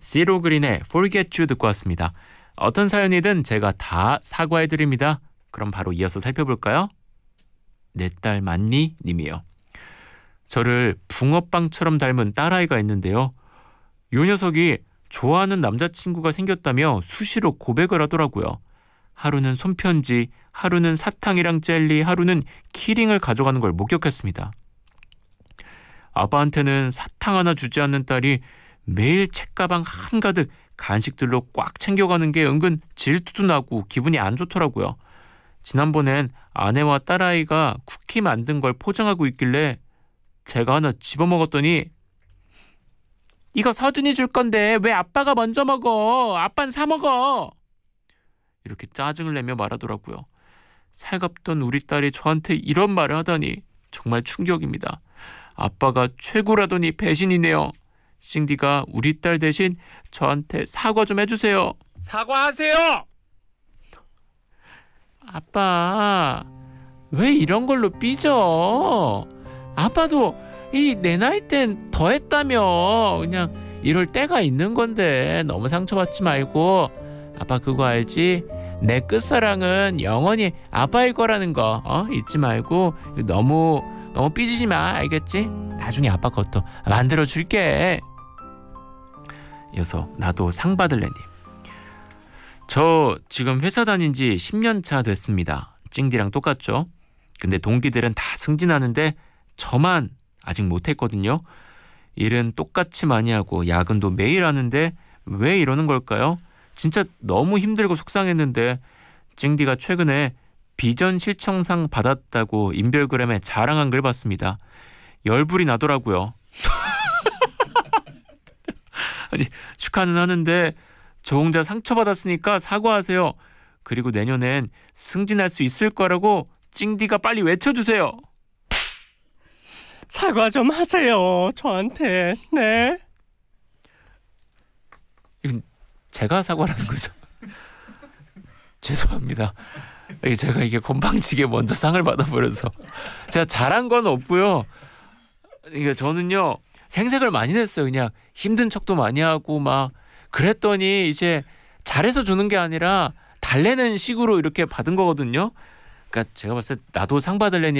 시로 그린의 Forget You 듣고 왔습니다. 어떤 사연이든 제가 다 사과해드립니다. 그럼 바로 이어서 살펴볼까요? 내 딸 맞니? 님이요. 저를 붕어빵처럼 닮은 딸아이가 있는데요. 요 녀석이 좋아하는 남자친구가 생겼다며 수시로 고백을 하더라고요. 하루는 손편지, 하루는 사탕이랑 젤리, 하루는 키링을 가져가는 걸 목격했습니다. 아빠한테는 사탕 하나 주지 않는 딸이 매일 책가방 한가득 간식들로 꽉 챙겨가는 게 은근 질투도 나고 기분이 안 좋더라고요. 지난번엔 아내와 딸아이가 쿠키 만든 걸 포장하고 있길래 제가 하나 집어먹었더니 이거 서준이 줄 건데 왜 아빠가 먼저 먹어? 아빠는 사 먹어. 이렇게 짜증을 내며 말하더라고요. 살갑던 우리 딸이 저한테 이런 말을 하다니 정말 충격입니다. 아빠가 최고라더니 배신이네요. 싱디가 우리 딸 대신 저한테 사과 좀 해주세요. 사과하세요. 아빠 왜 이런 걸로 삐져? 아빠도 내 나이 땐 더 했다며. 그냥 이럴 때가 있는 건데 너무 상처받지 말고. 아빠 그거 알지? 내 끝사랑은 영원히 아빠일 거라는 거 잊지 말고. 너무 삐지지 마. 알겠지? 나중에 아빠 것도 만들어 줄게. 이어서 나도 상 받을래님. 저 지금 회사 다닌 지 10년 차 됐습니다. 찡디랑 똑같죠? 근데 동기들은 다 승진하는데 저만 아직 못했거든요. 일은 똑같이 많이 하고 야근도 매일 하는데 왜 이러는 걸까요? 진짜 너무 힘들고 속상했는데 찡디가 최근에 비전 실청상 받았다고 인별그램에 자랑한 글 봤습니다. 열불이 나더라고요. 아니 축하는 하는데 저 혼자 상처받았으니까 사과하세요. 그리고 내년엔 승진할 수 있을 거라고 찡디가 빨리 외쳐주세요. 사과 좀 하세요. 저한테. 네. 이건 제가 사과라는 거죠. 죄송합니다. 제가 이게 건방지게 먼저 상을 받아버려서 제가 잘한 건 없고요. 이게 저는요 생색을 많이 냈어요. 그냥 힘든 척도 많이 하고 막 그랬더니 이제 잘해서 주는 게 아니라 달래는 식으로 이렇게 받은 거거든요. 그러니까 제가 봤을 때 나도 상 받을래니